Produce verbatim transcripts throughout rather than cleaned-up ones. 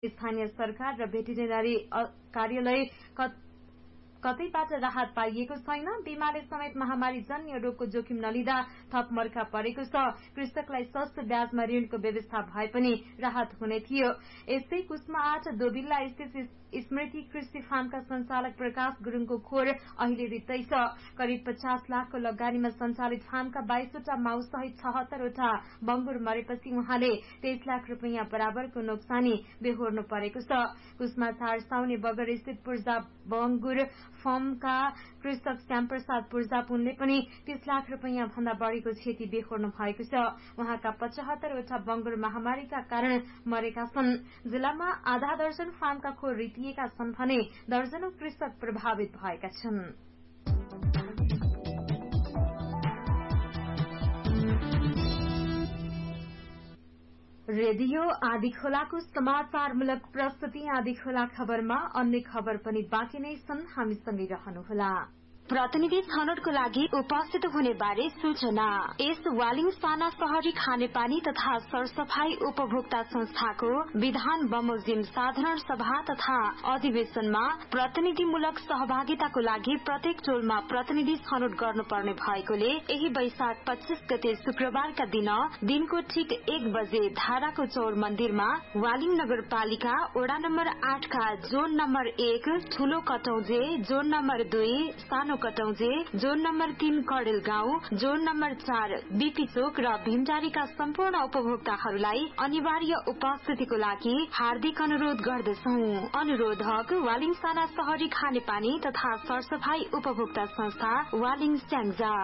स्थानीय सरकार र भेटेरिनरी कार्यालय कतैबाट राहत पाइएको छैन। बीमारले समेत महामारी जन्य रोगको जोखिम नलिँदा थप मर्का परेको छ। कृषकलाई सस्तो ब्याजमा ऋणको व्यवस्था भए पनि राहत हुने थियो। यस्तै कुस्मा आठ दोबिल्ला स्थित स्मृति कृषि फार्मका संचालक प्रकाश गुरूङको खोर अहिले रित्तै छ। करिब पचास लाखको लगानीमा संचालित फार्मका बाइसवटा माउ सहित छहत्तरवटा बंगुर मरेपछि उहाँले तेइस लाख रूपियाँ बराबरको नोक्सानी बेहोर्नु परेको छ। कुस्मा चार साउने बगर स्थित पूर्जा बंगुर फर्मका कृषक श्यामप्रसाद पूर्जापुनले पनि तीस लाख रूपियाँ भन्दा बढ़ीको क्षति बेहोर्नु भएको छ। उहाँका पचहत्तरवटा बंगुर महामारीका कारण मरेका छन्। जिल्लामा आधा दर्जन फार्मका खोर रितिएका छन् भने दर्जनौं कृषक प्रभावित भएका छन्। रेडियो आदिखोलाको समाचारमूलक प्रस्तुति आदिखोला खबरमा अन्य खबर पनि बाँकी नै छन्। हामीसँगै रहनुहोला। प्रतिनिधि छनौटको लागि उपस्थित हुने बारे सूचना। यस वालिङ साना शहरी खानेपानी तथा सरसफाई उपभोक्ता संस्थाको विधान बमोजिम साधारण सभा तथा अधिवेशनमा प्रतिनिधिमूलक सहभागिताको लागि प्रत्येक टोलमा प्रतिनिधि छनौट गर्नुपर्ने भएकोले यही वैशाख पच्चीस गते शुक्रबारका दिन दिनको ठीक एक बजे धाराको चौर मन्दिरमा वालिङ नगरपालिका वडा नम्बर आठका जोन नम्बर एक ठूलो कटौजे, जोन नम्बर दुई सानो कटौजे, जोन नम्बर तीन कडेल गाउँ, जोन नम्बर चार बीपी चोक र भीमटारीका सम्पूर्ण उपभोक्ताहरूलाई अनिवार्य उपस्थितिको लागि हार्दिक अनुरोध गर्दछौ। अनुरोधक वालिङ साना शहरी खानेपानी तथा सरसफाई उपभोक्ता संस्था वालिङ स्याङ्जा।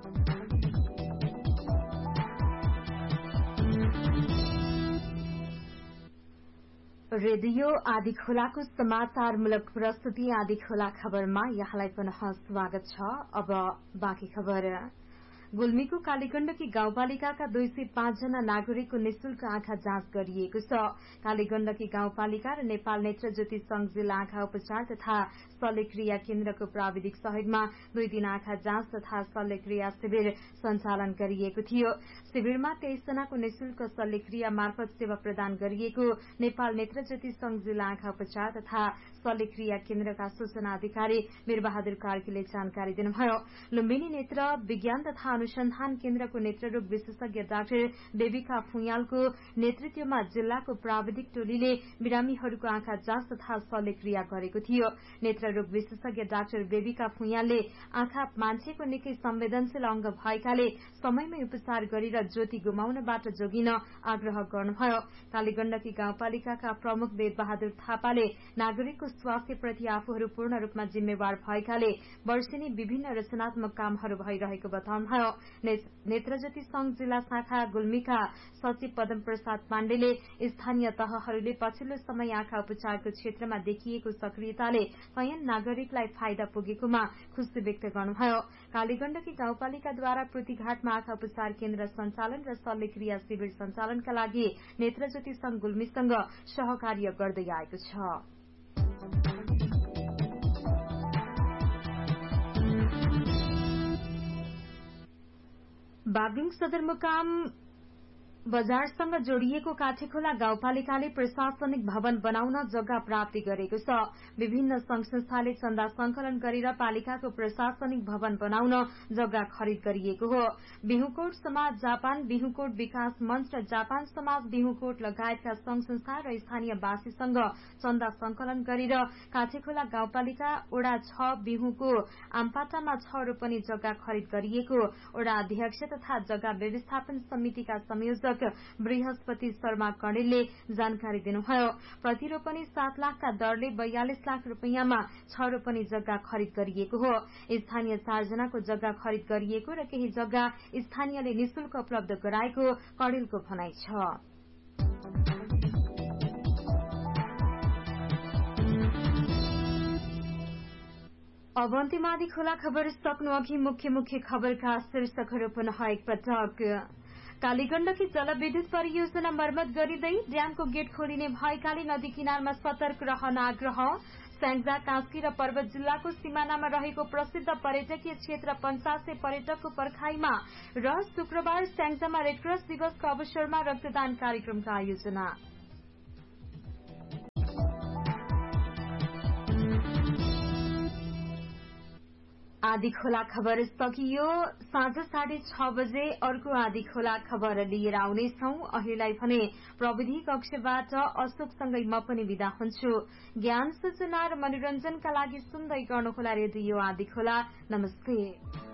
रेडियो आदिखोलाको समाचारमूलक प्रस्तुति आदिखोला खबरमा यहाँलाई पुनः स्वागत छ। अब बाँकी खबर। गुल्मीको कालीगण्डकी गाउँपालिकाका दुई सय पाँच जना नागरिकको निशुल्क आँखा जाँच गरिएको छ। कालीगण्डकी गाउँपालिका र नेपाल नेत्र ज्योति संघ जिल्ला आँखा उपचार तथा शल्यक्रिया केन्द्रको प्राविधिक सहयोगमा दुई दिन आँखा जाँच तथा शल्यक्रिया शिविर सञ्चालन गरिएको थियो। शिविरमा तेइस जनाको निशुल्क शल्यक्रिया मार्फत सेवा प्रदान गरिएको नेपाल नेत्र ज्योति संघ जिल्ला आँखा उपचार तथा शल्यक्रिया केन्द्रका सूचना अधिकारी वीरबहादुर कार्कीले जानकारी दिनुभयो। लुम्बिनी नेत्र विज्ञान तथा अनुसन्धान केन्द्रको नेत्ररोग विशेषज्ञ डाक्टर बेबिका फुयालको नेतृत्वमा जिल्लाको प्राविधिक टोलीले बिरामीहरूको आँखा जाँच तथा शल्यक्रिया गरेको थियो। नेत्ररोग विशेषज्ञ डाक्टर बेबिका फुयालले आँखा मान्छेको निकै संवेदनशील अंग भएकाले समयमै उपचार गरेर ज्योति गुमाउनबाट जोगिन आग्रह गर्नुभयो। कालीगण्डकी गाउँपालिकाका प्रमुख वेद बहादुर थापाले नागरिकको स्वास्थ्यप्रति आफूहरू पूर्ण रूपमा जिम्मेवार भएकाले वर्षेनी विभिन्न रचनात्मक कामहरू भइरहेको बताउनुभयो। नेत्रज्योति संघ जिल्ला शाखा गुल्मीका सचिव पदम प्रसाद पाण्डेले स्थानीय तहहरूले पछिल्लो समय आँखा उपचारको क्षेत्रमा देखिएको सक्रियताले कैयन नागरिकलाई फाइदा पुगेकोमा खुशी व्यक्त गर्नुभयो। कालीगण्डकी गाउँपालिकाद्वारा पृथ्वीघाटमा आँखा उपचार केन्द्र सञ्चालन र शल्यक्रिया शिविर सञ्चालनका लागि नेत्रज्योति संघ गुल्मीसँग सहकार्य गर्दै आएको छ। बागलुङ सदरमुकाम बजारसँग जोडिएको काठेखोला गाउँपालिकाले प्रशासनिक भवन बनाउन जग्गा प्राप्ति गरेको छ। विभिन्न संघ संस्थाले चन्दा संकलन गरेर पालिकाको प्रशासनिक भवन बनाउन जग्गा खरिद गरिएको हो। बिहुकोट समाज जापान, बिहुकोट विकास मंच र जापान समाज बिहुकोट लगायतका संघ संस्था र स्थानीयवासीसँग चन्दा संकलन गरेर काठेखोला गाउँपालिका वडा छ बिहुको आमपाटामा छ रोपनी जग्गा खरिद गरिएको वडा अध्यक्ष तथा जग्गा व्यवस्थापन समितिका संयोजक बृहस्पति शर्मा कणेलले जानकारी दिनुभयो। प्रतिरोपनी सात लाखका दरले बयालिस लाख रूपियाँमा छ रोपनी जग्गा खरिद गरिएको हो। स्थानीय चार जनाको जग्गा खरिद गरिएको र केही जग्गा स्थानीयले निशुल्क उपलब्ध गराएको कणेलको भनाइ छ। अब अन्त्यमा आदिखोला खबर सक्नु अघि मुख्य मुख्य खबरका शीर्षकहरू पुनः एकपटक। कालीगण्डकी जलविद्युत परियोजना मर्मत गरिँदै ड्यामको गेट खोलिने भएकाले नदी किनारमा सतर्क रहन आग्रह। स्याङ्जा, कास्की र पर्वत जिल्लाको सिमानामा रहेको प्रसिद्ध पर्यटकीय क्षेत्र पञ्चासे पर्यटकको पर्खाइमा र शुक्रबार स्याङ्जामा रेडक्रस दिवसको अवसरमा रक्तदान कार्यक्रमका आयोजना। आदि खोला खबर सकियो। साँझ साढे छ बजे अर्को आदि खोला खबर लिएर आउनेछौ। अहिलेलाई भने प्रविधि कक्षबाट अशोकसँगै म पनि विदा हुन्छु। ज्ञान सूचना र मनोरञ्जनका लागि सुन्दै गर्नुहोला रेडियो आदि खोला। नमस्ते।